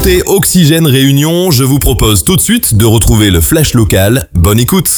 T'es Oxygène Réunion, je vous propose tout de suite de retrouver le flash local. Bonne écoute.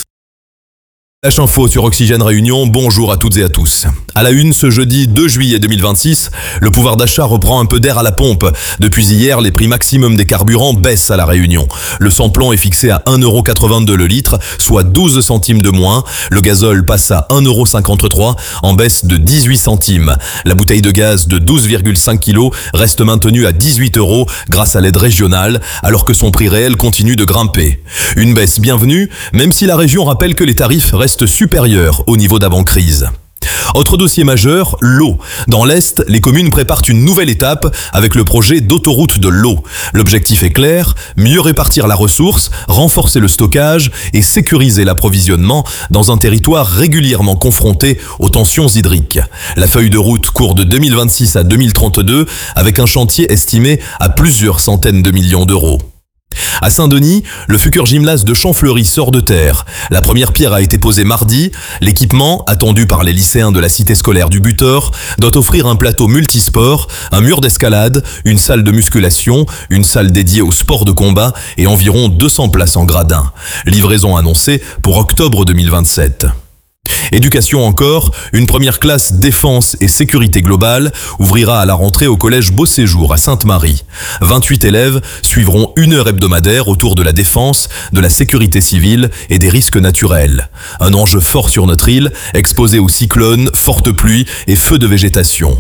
Flash Info sur Oxygène Réunion, bonjour à toutes et à tous. À la une, ce jeudi 2 juillet 2026, le pouvoir d'achat reprend un peu d'air à la pompe. Depuis hier, les prix maximum des carburants baissent à la Réunion. Le samplon est fixé à 1,82€ le litre, soit 12 centimes de moins. Le gazole passe à 1,53€, en baisse de 18 centimes. La bouteille de gaz de 12,5 kg reste maintenue à 18€ grâce à l'aide régionale, alors que son prix réel continue de grimper. Une baisse bienvenue, même si la région rappelle que les tarifs restent supérieurs au niveau d'avant-crise. Autre dossier majeur, l'eau. Dans l'Est, les communes préparent une nouvelle étape avec le projet d'autoroute de l'eau. L'objectif est clair, mieux répartir la ressource, renforcer le stockage et sécuriser l'approvisionnement dans un territoire régulièrement confronté aux tensions hydriques. La feuille de route court de 2026 à 2032 avec un chantier estimé à plusieurs centaines de millions d'euros. À Saint-Denis, le futur gymnase de Champfleury sort de terre. La première pierre a été posée mardi. L'équipement, attendu par les lycéens de la cité scolaire du Butor, doit offrir un plateau multisport, un mur d'escalade, une salle de musculation, une salle dédiée au sport de combat et environ 200 places en gradin. Livraison annoncée pour octobre 2027. Éducation encore, une première classe défense et sécurité globale ouvrira à la rentrée au collège Beau Séjour à Sainte-Marie. 28 élèves suivront 1 heure hebdomadaire autour de la défense, de la sécurité civile et des risques naturels. Un enjeu fort sur notre île, exposée aux cyclones, fortes pluies et feux de végétation.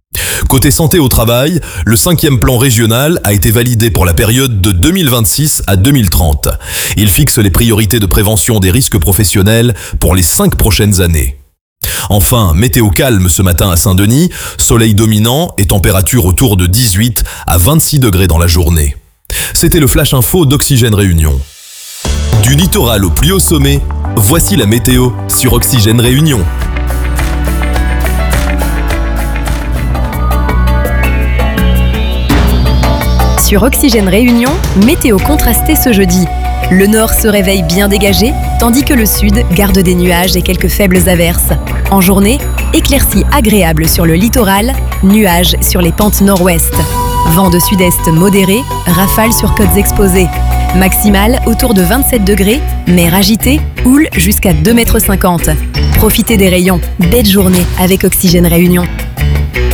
Côté santé au travail, le 5e plan régional a été validé pour la période de 2026 à 2030. Il fixe les priorités de prévention des risques professionnels pour les 5 prochaines années. Enfin, météo calme ce matin à Saint-Denis, soleil dominant et température autour de 18 à 26 degrés dans la journée. C'était le Flash Info d'Oxygène Réunion. Du littoral au plus haut sommet, voici la météo sur Oxygène Réunion. Sur Oxygène Réunion, météo contrastée ce jeudi. Le nord se réveille bien dégagé, tandis que le sud garde des nuages et quelques faibles averses. En journée, éclaircies agréables sur le littoral, nuages sur les pentes nord-ouest. Vent de sud-est modéré, rafales sur côtes exposées. Maximale autour de 27 degrés, mer agitée, houle jusqu'à 2,50 m. Profitez des rayons, belle journée avec Oxygène Réunion.